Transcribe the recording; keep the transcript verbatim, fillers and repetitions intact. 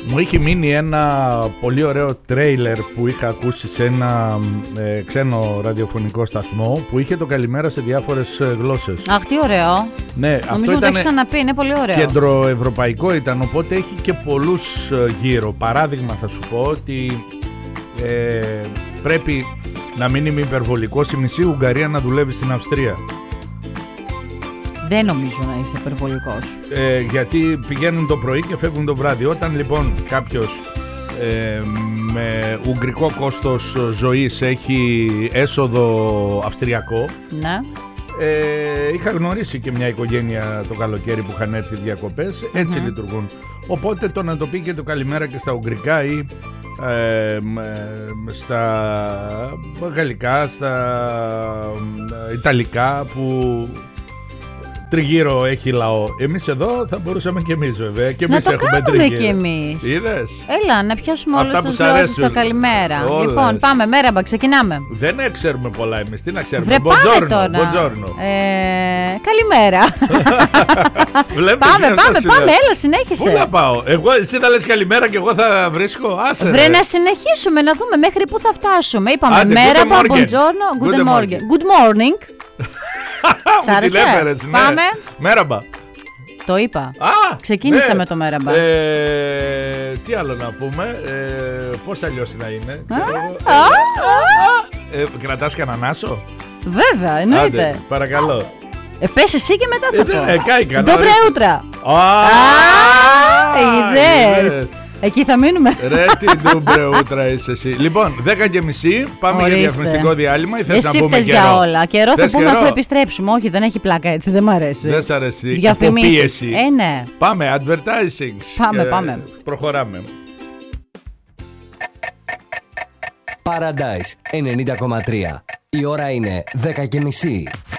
Μου είχε μείνει ένα πολύ ωραίο τρέιλερ που είχα ακούσει σε ένα ε, ξένο ραδιοφωνικό σταθμό που είχε το καλημέρα σε διάφορες γλώσσες. Αχ, τι ωραίο. Ναι, νομίζω αυτό ότι το ήταν έχεις ξαναπεί, είναι πολύ ωραίο. Κεντροευρωπαϊκό ήταν, οπότε έχει και πολλούς γύρω. Παράδειγμα θα σου πω ότι ε, πρέπει να μην είμαι υπερβολικός, η μισή Ουγγαρία να δουλεύει στην Αυστρία. Δεν νομίζω να είσαι υπερβολικός. Ε, γιατί πηγαίνουν το πρωί και φεύγουν το βράδυ. Όταν λοιπόν κάποιος ε, με ουγγρικό κόστος ζωής έχει έσοδο αυστριακό, ναι. ε, είχα γνωρίσει και μια οικογένεια το καλοκαίρι που είχαν έρθει διακοπές, έτσι mm-hmm. λειτουργούν. Οπότε το να το πει και το καλημέρα και στα ουγγρικά ή ε, στα γαλλικά, στα ιταλικά που τριγύρω έχει λαό. Εμείς εδώ θα μπορούσαμε και εμείς βέβαια. Και εμείς να το έχουμε κάνουμε τριγύρω. Και εμείς. Είδες. Έλα, να πιάσουμε όλες τις γλώσσες στο καλημέρα. Όλες. Λοιπόν, πάμε, μέραμπα, ξεκινάμε. Δεν ξέρουμε πολλά εμείς. Τι να ξέρουμε. Βρε, Μποντζόρνο. πάμε Μποντζόρνο. Ε, καλημέρα. Βλέπεις, πάμε, πάμε, πάμε, έλα, συνέχισε. Πού θα πάω. Εγώ, εσύ θα λες καλημέρα και εγώ θα βρίσκω. Άσε, Βρε, να συνεχίσουμε να δούμε μέχρι πού θα φτάσουμε. Είπαμε Άντε, μέραμπα, guten Morgen. μποντζόρνο, good Guten morning. Good morning. Μου την έφερες, ναι. Πάμε. Μέραμπα. Το είπα. Α, ξεκίνησα ναι. με το μέραμπα. Ε, τι άλλο να πούμε. Ε, πώς αλλιώς να είναι. Ξέρω, α, ε, ε, κρατάς κανέναν άσο. Βέβαια, εννοείται. Άντε, παρακαλώ. Ε, πες εσύ και μετά θα ε, πω. Ε, κάηκα. Ντόμπρε ούτρα. Είδες. Εκεί θα μείνουμε. Ρε τι ντούμπρε ούτρα είσαι εσύ. Λοιπόν, δέκα και μισή, πάμε Ορίστε. για διαφημιστικό διάλειμμα ή θες εσύ να πούμε θες καιρό. Για όλα. Καιρό θες θα πούμε καιρό. αφού επιστρέψουμε. Όχι, δεν έχει πλάκα έτσι, δεν μ' αρέσει. Δεν σ' αρέσει. Διαφημίσεις. Υποπίεση. Ε, ναι. Πάμε, advertising. Πάμε, και πάμε. Προχωράμε. Paradise ενενήντα κόμμα τρία. Η ώρα είναι δέκα και μισή.